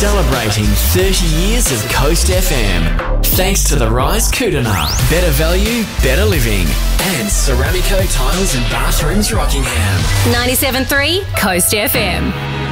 Celebrating 30 years of Coast FM. Thanks to the Rise Kootenai. Better value, better living. And Ceramico Tiles and Bathrooms Rockingham. 97.3 Coast FM.